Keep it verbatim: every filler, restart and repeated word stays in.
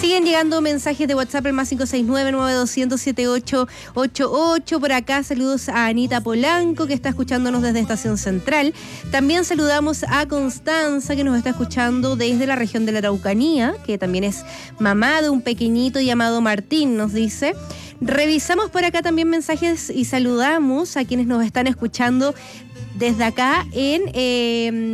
Siguen llegando mensajes de WhatsApp al más cinco seis nueve, nueve dos cero cero, siete ocho ocho ocho. Por acá saludos a Anita Polanco, que está escuchándonos desde Estación Central. También saludamos a Constanza, que nos está escuchando desde la región de la Araucanía, que también es mamá de un pequeñito llamado Martín, nos dice. Revisamos por acá también mensajes y saludamos a quienes nos están escuchando desde acá en... Eh,